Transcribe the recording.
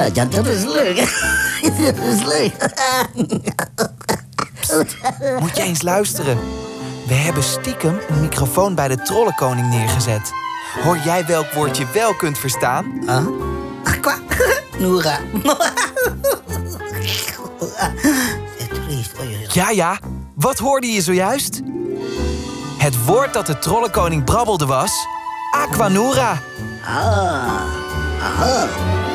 ja, dat is leuk. Dat is leuk. Moet je eens luisteren. We hebben stiekem een microfoon bij de trollenkoning neergezet. Hoor jij welk woord je wel kunt verstaan? Qua. Noora. Ja. Wat hoorde je zojuist? Het woord dat de trollenkoning brabbelde was... Aquanura. Ah.